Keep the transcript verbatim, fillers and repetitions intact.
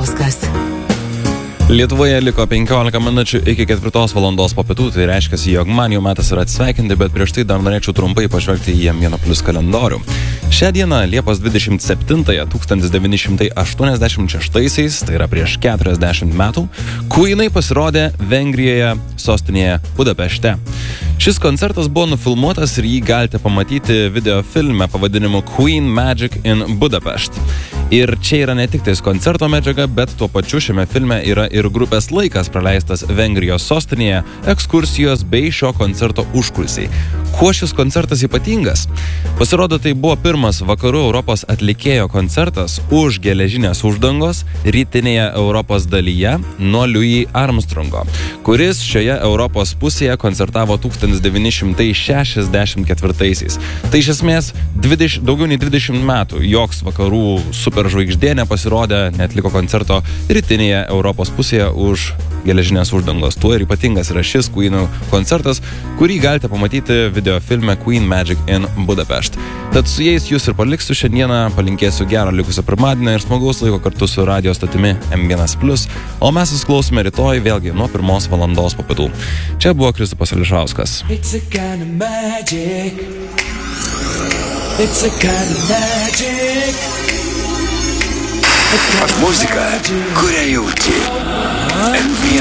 Ališauskas. Lietuvoje liko penkiolika minučių iki ketvirtos valandos po pietų, tai reiškia, jog man jau metas yra atsveikinti, bet prieš tai dar norėčiau trumpai pažvelgti į M vienas plius kalendorių. Šią dieną, Liepos dvidešimt septintąją tūkstantis devyni šimtai aštuoniasdešimt šeštaisiais, tai yra prieš keturiasdešimt metų, Queenai pasirodė Vengrijoje, sostinėje Budapešte. Šis koncertas buvo nufilmuotas ir jį galite pamatyti video filme pavadinimu Queen Magic in Budapest. Ir čia yra ne tik tais koncerto medžiaga, bet tuo pačiu šiame filme yra ir grupės laikas praleistas Vengrijos sostinėje, ekskursijos bei šio koncerto užkulisiai. Kuo šis koncertas ypatingas? Pasirodo, tai buvo pirmas vakarų Europos atlikėjo koncertas už geležinės uždangos rytinėje Europos dalyje nuo Louis Armstrongo, kuris šioje Europos pusėje koncertavo tūkstantis devyni šimtai šešiasdešimt ketvirtaisiais. Tai iš esmės dvidešimt, daugiau nei dvidešimt metų joks vakarų superžvaigždė nepasirodė, neatliko koncerto rytinėje Europos pusėje už geležinės uždangos. Tuo ir ypatingas yra šis Queenų koncertas, kurį galite pamatyti video filme Queen Magic in Budapest. Tad su jais jūs ir paliksiu šiandieną, palinkėsiu gero likusio pirmadienio ir smagaus laiko kartu su radio stotimi M vienas plius, o mes susiklausome rytoj vėlgi nuo pirmos valandos po pietų. Čia buvo Kristupas Ališauskas. It's a kind of magic. It's a kind of magic. Muzika, kurią jauti. M vienas